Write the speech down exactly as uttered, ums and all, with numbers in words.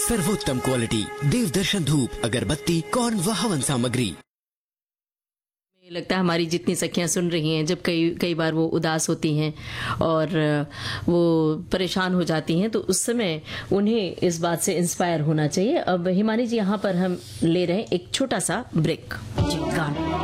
सर्वोत्तम क्वालिटी देवदर्शन धूप अगरबत्ती कौन व हवन सामग्री। लगता है हमारी जितनी सखियां सुन रही हैं, जब कई कई बार वो उदास होती हैं और वो परेशान हो जाती हैं, तो उस समय उन्हें इस बात से इंस्पायर होना चाहिए। अब हिमानी जी, यहाँ पर हम ले रहे हैं एक छोटा सा ब्रेक। जी, गाना।